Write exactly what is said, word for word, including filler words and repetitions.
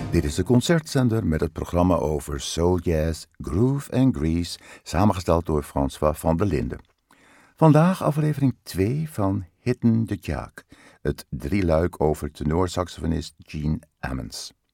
Dit is de concertzender met het programma over soul jazz, groove en grease, samengesteld door François van der Linden. Vandaag aflevering twee van Hidden the Jack, het drieluik over tenorsaxofonist Gene Ammons.